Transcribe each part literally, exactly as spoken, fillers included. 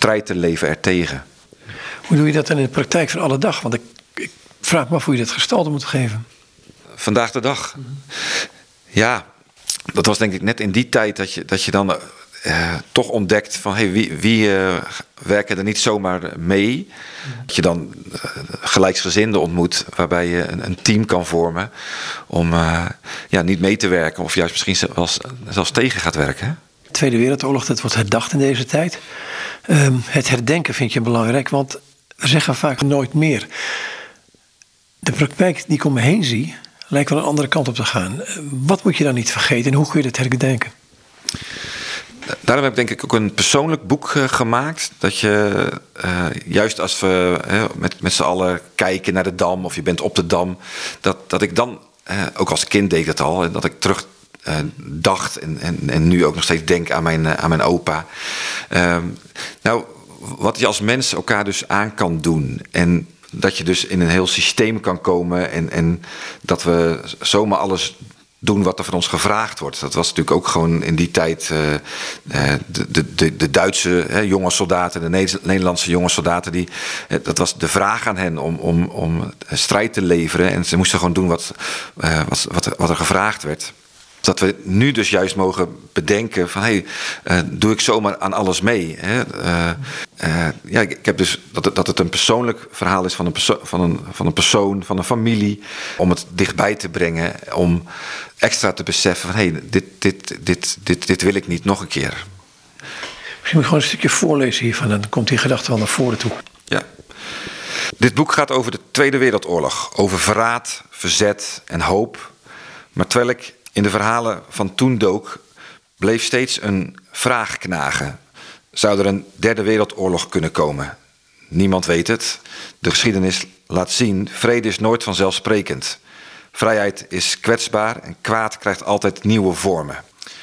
strijd te leven ertegen. Hoe doe je dat dan in de praktijk van alle dag? Want ik, ik vraag me af hoe je dat gestalte moet geven. Vandaag de dag. Mm-hmm. Ja, dat was denk ik net in die tijd dat je, dat je dan uh, toch ontdekt van hey, wie, wie uh, werken er niet zomaar mee. Mm-hmm. Dat je dan uh, gelijksgezinden ontmoet waarbij je een, een team kan vormen om uh, ja, niet mee te werken of juist misschien zelfs, zelfs tegen gaat werken. Hè? De Tweede Wereldoorlog, dat wordt herdacht in deze tijd. Um, het herdenken vind je belangrijk, want we zeggen vaak nooit meer. De praktijk die ik om me heen zie, lijkt wel een andere kant op te gaan. Wat moet je dan niet vergeten en hoe kun je dat herdenken? Daarom heb ik denk ik ook een persoonlijk boek uh, gemaakt. Dat je, uh, juist als we uh, met, met z'n allen kijken naar de Dam of je bent op de Dam. Dat, dat ik dan, uh, ook als kind deed ik dat al, dat ik terug uh, dacht en, en, en nu ook nog steeds denk aan mijn, uh, aan mijn opa. Uh, nou, wat je als mens elkaar dus aan kan doen. En dat je dus in een heel systeem kan komen en, en dat we zomaar alles doen wat er van ons gevraagd wordt. Dat was natuurlijk ook gewoon in die tijd uh, de, de, de, de Duitse hè, jonge soldaten, de Nederlandse jonge soldaten, die, dat was de vraag aan hen om, om, om strijd te leveren en ze moesten gewoon doen wat, uh, wat, wat, wat er gevraagd werd. Dat we nu dus juist mogen bedenken van hé, hey, uh, doe ik zomaar aan alles mee? Hè? Uh, uh, ja, ik, ik heb dus dat het, dat het een persoonlijk verhaal is van een, perso- van, een, van een persoon, van een familie. Om het dichtbij te brengen, om extra te beseffen van hé, hey, dit, dit, dit, dit, dit wil ik niet nog een keer. Misschien moet je gewoon een stukje voorlezen hiervan en dan komt die gedachte wel naar voren toe. Ja. Dit boek gaat over de Tweede Wereldoorlog. Over verraad, verzet en hoop. Maar terwijl ik in de verhalen van toen dook, bleef steeds een vraag knagen. Zou er een derde wereldoorlog kunnen komen? Niemand weet het. De geschiedenis laat zien, vrede is nooit vanzelfsprekend. Vrijheid is kwetsbaar en kwaad krijgt altijd nieuwe vormen.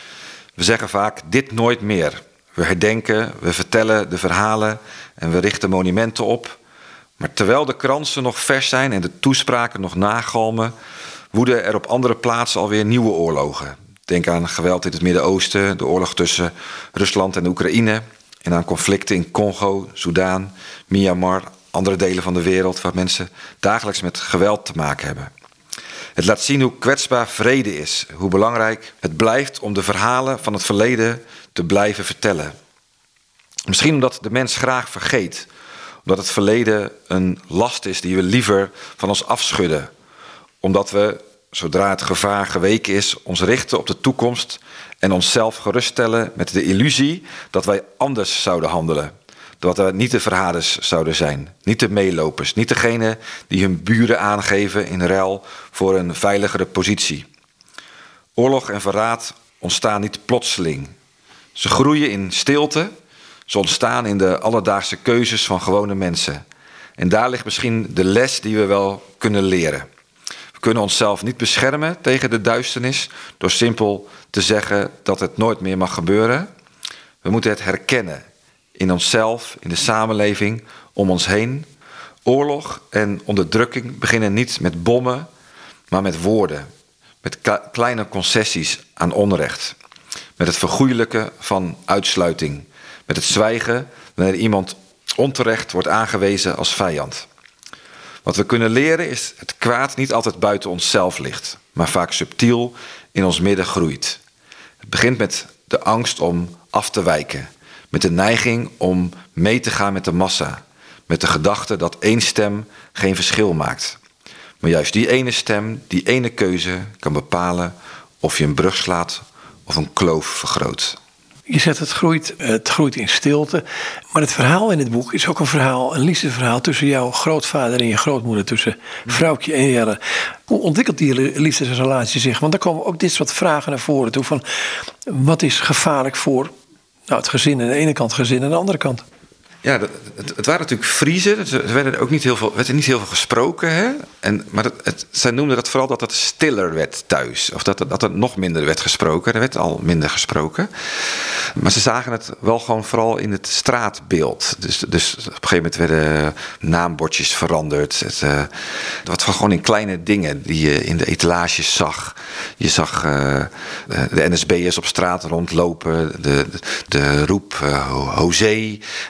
We zeggen vaak, dit nooit meer. We herdenken, we vertellen de verhalen en we richten monumenten op. Maar terwijl de kransen nog vers zijn en de toespraken nog nagalmen, woeden er op andere plaatsen alweer nieuwe oorlogen. Denk aan geweld in het Midden-Oosten, de oorlog tussen Rusland en Oekraïne en aan conflicten in Congo, Soudaan, Myanmar, andere delen van de wereld waar mensen dagelijks met geweld te maken hebben. Het laat zien hoe kwetsbaar vrede is, hoe belangrijk het blijft om de verhalen van het verleden te blijven vertellen. Misschien omdat de mens graag vergeet, omdat het verleden een last is die we liever van ons afschudden. Omdat we, zodra het gevaar geweken is, ons richten op de toekomst en onszelf geruststellen met de illusie dat wij anders zouden handelen. Dat we niet de verraders zouden zijn, niet de meelopers, niet degene die hun buren aangeven in ruil voor een veiligere positie. Oorlog en verraad ontstaan niet plotseling. Ze groeien in stilte, ze ontstaan in de alledaagse keuzes van gewone mensen. En daar ligt misschien de les die we wel kunnen leren. We kunnen onszelf niet beschermen tegen de duisternis door simpel te zeggen dat het nooit meer mag gebeuren. We moeten het herkennen in onszelf, in de samenleving, om ons heen. Oorlog en onderdrukking beginnen niet met bommen, maar met woorden. Met kleine concessies aan onrecht. Met het vergoeilijken van uitsluiting. Met het zwijgen wanneer iemand onterecht wordt aangewezen als vijand. Wat we kunnen leren is dat het kwaad niet altijd buiten onszelf ligt, maar vaak subtiel in ons midden groeit. Het begint met de angst om af te wijken. Met de neiging om mee te gaan met de massa. Met de gedachte dat één stem geen verschil maakt. Maar juist die ene stem, die ene keuze kan bepalen of je een brug slaat of een kloof vergroot. Je zegt het groeit, het groeit in stilte. Maar het verhaal in het boek is ook een verhaal, een liefdesverhaal tussen jouw grootvader en je grootmoeder. Tussen vrouwtje en Jelle. Hoe ontwikkelt die liefdesrelatie zich? Want daar komen ook dit soort vragen naar voren toe. Van, wat is gevaarlijk voor nou, het gezin aan de ene kant, gezin aan de andere kant? Ja, het, het waren natuurlijk Friezen. Er werd ook niet heel veel, werd er niet heel veel gesproken. Hè? En, maar het, het, zij noemden dat vooral dat het stiller werd thuis. Of dat, dat er nog minder werd gesproken. Er werd al minder gesproken. Maar ze zagen het wel gewoon vooral in het straatbeeld. Dus, dus op een gegeven moment werden naambordjes veranderd. Het, uh, het was gewoon in kleine dingen die je in de etalages zag. Je zag uh, de N S B'ers op straat rondlopen. De, de, de roep uh, José.